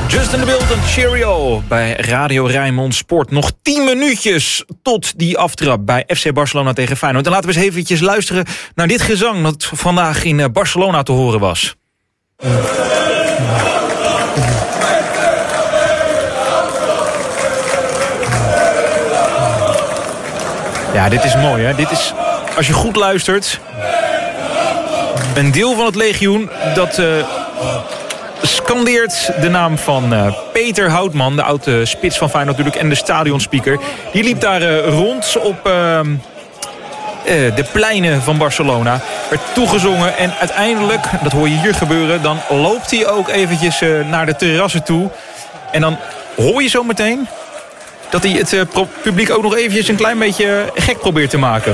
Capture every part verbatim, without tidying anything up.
Justin de Wild en Cheerio bij Radio Rijnmond Sport. Nog tien minuutjes tot die aftrap bij F C Barcelona tegen Feyenoord. En laten we eens eventjes luisteren naar dit gezang dat vandaag in Barcelona te horen was. Ja, dit is mooi, hè? Dit is, als je goed luistert, een deel van het legioen dat uh, scandeert de naam van uh, Peter Houtman, de oude spits van Feyenoord natuurlijk, en de stadionspeaker. Die liep daar uh, rond op uh, uh, de pleinen van Barcelona. Werd toegezongen en uiteindelijk, dat hoor je hier gebeuren, dan loopt hij ook eventjes uh, naar de terrassen toe. En dan hoor je zo meteen dat hij het uh, pro- publiek ook nog eventjes een klein beetje gek probeert te maken.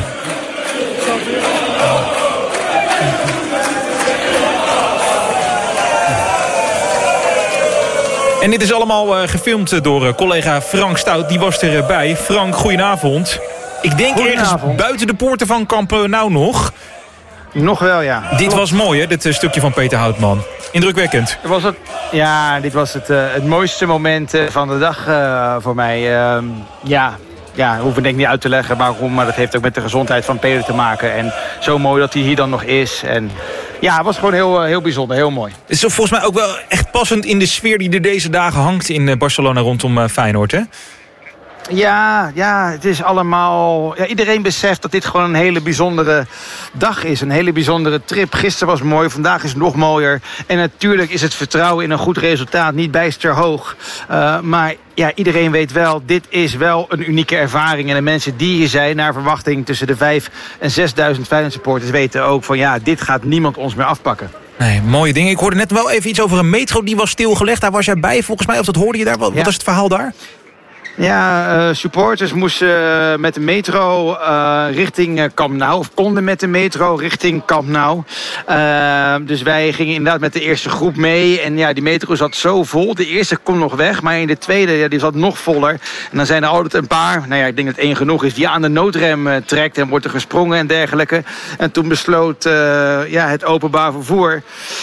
En dit is allemaal uh, gefilmd door uh, collega Frank Stout. Die was erbij. Uh, Frank, goedenavond. Ik denk ergens buiten de poorten van Camp Nou nog. Nog wel, ja. Dit was mooi, hè, dit uh, stukje van Peter Houtman. Indrukwekkend. Was het, ja, dit was het, uh, het mooiste moment uh, van de dag uh, voor mij. Uh, ja, ja, hoeven denk ik niet uit te leggen waarom. Maar dat heeft ook met de gezondheid van Peter te maken. En zo mooi dat hij hier dan nog is. En ja, het was gewoon heel, heel bijzonder, heel mooi. Het is volgens mij ook wel echt passend in de sfeer die er deze dagen hangt in Barcelona rondom uh, Feyenoord, hè? Ja, ja, het is allemaal... Ja, iedereen beseft dat dit gewoon een hele bijzondere dag is. Een hele bijzondere trip. Gisteren was mooi, vandaag is het nog mooier. En natuurlijk is het vertrouwen in een goed resultaat niet bijster hoog. Uh, maar ja, iedereen weet wel, dit is wel een unieke ervaring. En de mensen die hier zijn, naar verwachting tussen de vijf en zesduizend Feyenoord supporters, weten ook van ja, dit gaat niemand ons meer afpakken. Nee, mooie dingen. Ik hoorde net wel even iets over een metro die was stilgelegd. Daar was jij bij volgens mij, of dat hoorde je daar? Wat, ja. wat is het verhaal daar? Ja, uh, supporters moesten uh, met de metro uh, richting uh, Camp Nou. Of konden met de metro richting Camp Nou. Uh, dus wij gingen inderdaad met de eerste groep mee. En ja, die metro zat zo vol. De eerste kon nog weg. Maar in de tweede, ja, die zat nog voller. En dan zijn er altijd een paar, nou ja, ik denk dat één genoeg is, die aan de noodrem uh, trekt. En wordt er gesprongen en dergelijke. En toen besloot uh, ja, het openbaar vervoer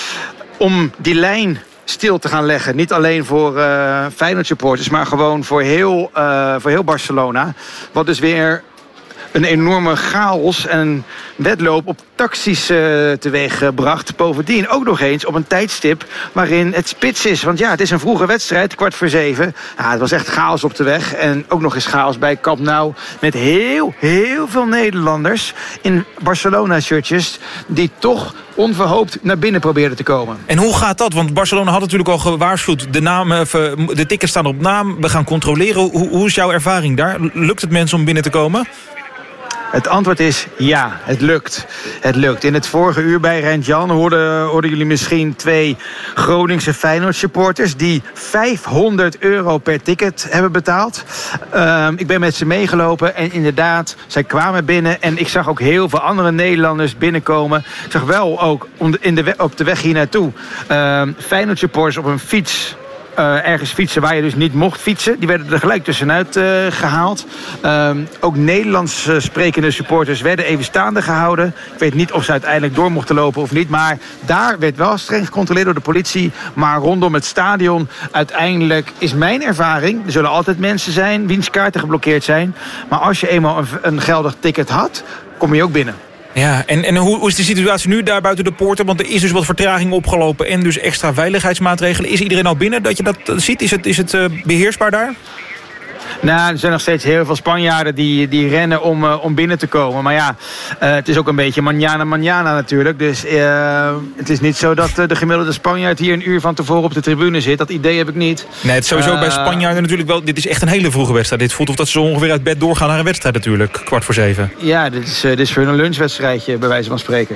om die lijn stil te gaan leggen. Niet alleen voor uh, Feyenoord supporters, maar gewoon voor heel, uh, voor heel Barcelona. Wat dus weer een enorme chaos en wedloop op taxis uh, teweeggebracht. Bovendien ook nog eens op een tijdstip waarin het spits is. Want ja, het is een vroege wedstrijd, kwart voor zeven. Ja, het was echt chaos op de weg. En ook nog eens chaos bij Camp Nou. Met heel, heel veel Nederlanders in Barcelona-shirtjes die toch onverhoopt naar binnen probeerden te komen. En hoe gaat dat? Want Barcelona had natuurlijk al gewaarschuwd, de, naam, de tickets staan op naam, we gaan controleren. Hoe, hoe is jouw ervaring daar? Lukt het mensen om binnen te komen? Het antwoord is ja, het lukt. Het lukt. In het vorige uur bij Rijn-Jan hoorden, hoorden jullie misschien twee Groningse Feyenoord supporters die vijfhonderd euro per ticket hebben betaald. Uh, ik ben met ze meegelopen en inderdaad, zij kwamen binnen en ik zag ook heel veel andere Nederlanders binnenkomen. Ik zag wel ook in de, op de weg hier naartoe uh, Feyenoord supporters op een fiets Uh, ergens fietsen waar je dus niet mocht fietsen. Die werden er gelijk tussenuit uh, gehaald. Uh, ook Nederlands uh, sprekende supporters werden even staande gehouden. Ik weet niet of ze uiteindelijk door mochten lopen of niet. Maar daar werd wel streng gecontroleerd door de politie. Maar rondom het stadion uiteindelijk is mijn ervaring, er zullen altijd mensen zijn wiens kaarten geblokkeerd zijn. Maar als je eenmaal een, een geldig ticket had, kom je ook binnen. Ja, en, en hoe, hoe is de situatie nu daar buiten de poorten? Want er is dus wat vertraging opgelopen en dus extra veiligheidsmaatregelen. Is iedereen al binnen dat je dat ziet? Is het, is het uh, beheersbaar daar? Nou, er zijn nog steeds heel veel Spanjaarden die, die rennen om, uh, om binnen te komen. Maar ja, uh, het is ook een beetje mañana mañana natuurlijk. Dus uh, het is niet zo dat uh, de gemiddelde Spanjaard hier een uur van tevoren op de tribune zit. Dat idee heb ik niet. Nee, het is sowieso uh, bij Spanjaarden natuurlijk wel. Dit is echt een hele vroege wedstrijd. Dit voelt of dat ze ongeveer uit bed doorgaan naar een wedstrijd natuurlijk. Kwart voor zeven. Ja, dit is, uh, dit is voor een lunchwedstrijdje bij wijze van spreken.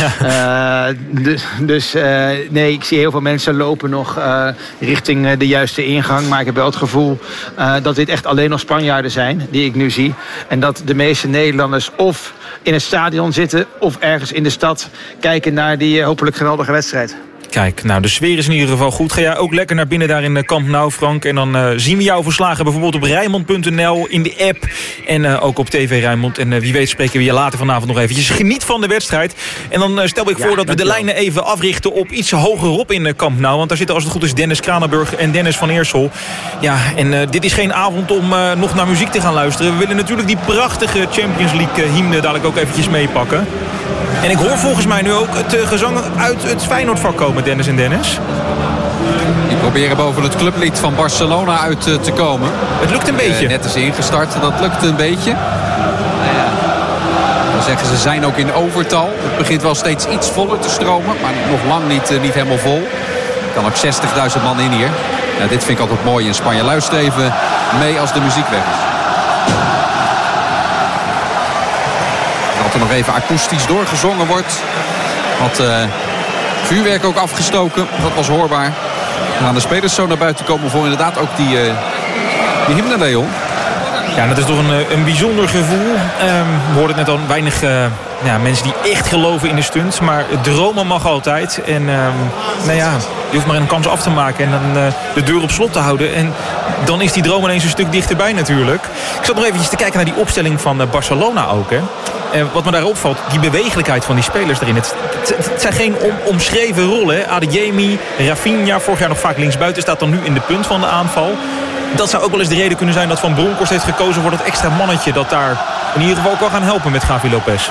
Ja. Uh, dus dus uh, nee, ik zie heel veel mensen lopen nog uh, richting uh, de juiste ingang. Maar ik heb wel het gevoel uh, dat dit echt alleen nog Spanjaarden zijn, die ik nu zie. En dat de meeste Nederlanders of in het stadion zitten of ergens in de stad kijken naar die uh, hopelijk geweldige wedstrijd. Kijk, nou de sfeer is in ieder geval goed. Ga jij ook lekker naar binnen daar in de Camp Nou, Frank. En dan uh, zien we jouw verslagen bijvoorbeeld op Rijnmond punt n l, in de app. En uh, ook op T V Rijnmond. En uh, wie weet spreken we je later vanavond nog eventjes. Geniet van de wedstrijd. En dan uh, stel ik voor ja, dat we de lijnen even africhten op iets hogerop in de Camp Nou. Want daar zitten als het goed is Dennis Kranenburg en Dennis van Eersel. Ja, en uh, dit is geen avond om uh, nog naar muziek te gaan luisteren. We willen natuurlijk die prachtige Champions League uh, hymne dadelijk ook eventjes meepakken. En ik hoor volgens mij nu ook het uh, gezang uit het Feyenoordvak komen, Dennis en Dennis. Die proberen boven het clublied van Barcelona uit uh, te komen. Het lukt een beetje. Uh, net is ingestart, dat lukt een beetje. Nou ja, dan zeggen ze zijn ook in overtal. Het begint wel steeds iets voller te stromen, maar nog lang niet, uh, niet helemaal vol. Er kan ook zestigduizend man in hier. Nou, dit vind ik altijd mooi in Spanje. Luister even mee als de muziek weg is. Dat er nog even akoestisch doorgezongen wordt. Wat uh, vuurwerk ook afgestoken. Dat was hoorbaar. Dan gaan de spelers zo naar buiten komen voor inderdaad ook die, uh, die hymne, Leon. Ja, dat is toch een, een bijzonder gevoel. Um, we hoorden net al weinig uh, ja, mensen die echt geloven in de stunt. Maar dromen mag altijd. En um, nou ja, je hoeft maar een kans af te maken en dan uh, de deur op slot te houden. En dan is die droom ineens een stuk dichterbij natuurlijk. Ik zat nog eventjes te kijken naar die opstelling van uh, Barcelona ook. Hè. En wat me daar opvalt, die bewegelijkheid van die spelers erin. Het, het, het zijn geen om, omschreven rollen. Adeyemi, Rafinha, vorig jaar nog vaak linksbuiten, staat dan nu in de punt van de aanval. Dat zou ook wel eens de reden kunnen zijn dat Van Bronckhorst heeft gekozen voor dat extra mannetje dat daar in ieder geval kan gaan helpen met Gavi Lopez.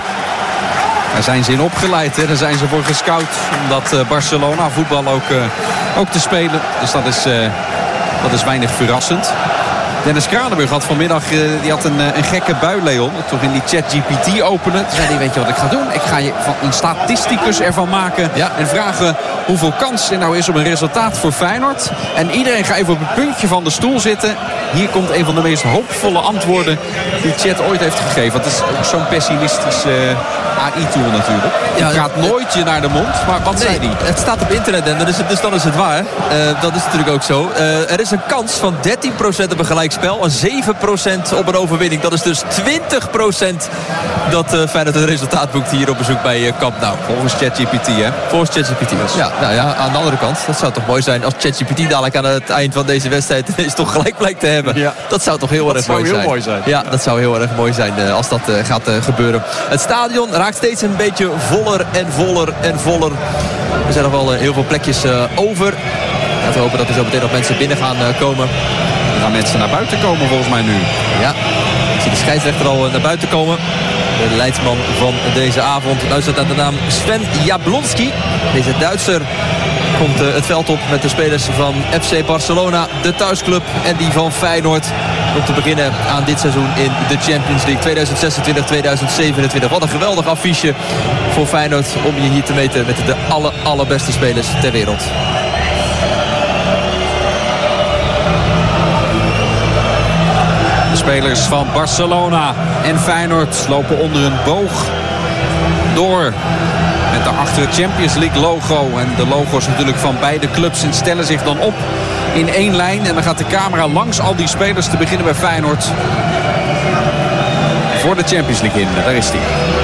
Daar zijn ze in opgeleid, hè. Daar zijn ze voor gescout om dat uh, Barcelona voetbal ook, uh, ook te spelen. Dus dat is, uh, dat is weinig verrassend. Dennis Kranenburg had vanmiddag uh, die had een, uh, een gekke bui, Leon. Toch in die ChatGPT openen. Toen zei hij, weet je wat ik ga doen? Ik ga je van een statisticus ervan maken. Ja. En vragen hoeveel kans er nou is op een resultaat voor Feyenoord. En iedereen gaat even op het puntje van de stoel zitten. Hier komt een van de meest hoopvolle antwoorden die Chat ooit heeft gegeven. Het is ook zo'n pessimistisch uh, A I-tool natuurlijk. Ja, het gaat nooit je naar de mond. Maar wat nee, zei die? Het staat op internet en dan is het, dus dan is het waar. Uh, dat is natuurlijk ook zo. Uh, er is een kans van dertien procent op een gelijkspel. En zeven procent op een overwinning. Dat is dus twintig procent dat uh, Feyenoord het resultaat boekt hier op bezoek bij uh, Camp Nou. Volgens ChatGPT, hè? Volgens ChatGPT. Dus. Ja, nou ja, aan de andere kant. Dat zou toch mooi zijn als ChatGPT dadelijk aan het eind van deze wedstrijd ineens toch gelijk blijkt te hebben. Ja. Dat zou toch heel dat erg mooi zijn. mooi zijn. Ja, dat zou heel erg mooi zijn uh, als dat uh, gaat uh, gebeuren. Het stadion raakt steeds een beetje voller en voller en voller. Er zijn nog wel uh, heel veel plekjes uh, over. Laten we hopen dat er zo meteen nog mensen binnen gaan uh, komen. Er gaan mensen naar buiten komen volgens mij nu. Ja, ik zie de scheidsrechter al uh, naar buiten komen. De leidsman van deze avond luistert naar de naam Sven Jablonski. Deze Duitser komt uh, het veld op met de spelers van F C Barcelona, de thuisclub, en die van Feyenoord. Om te beginnen aan dit seizoen in de Champions League tweeduizend zesentwintig tweeduizend zevenentwintig. Wat een geweldig affiche voor Feyenoord om je hier te meten met de aller, allerbeste spelers ter wereld. De spelers van Barcelona en Feyenoord lopen onder een boog door met daarachter het Champions League logo. En de logo's natuurlijk van beide clubs en stellen zich dan op in één lijn. En dan gaat de camera langs al die spelers te beginnen bij Feyenoord voor de Champions League in. Daar is die.